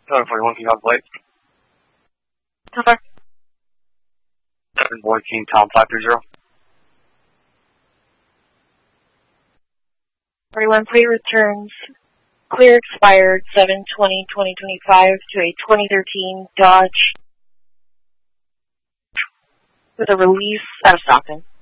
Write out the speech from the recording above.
241, can you have the light? How far? 714, Tom 530. 41 plate returns clear expired 7/20/2025 to a 2013 Dodge with a release out of Stockton.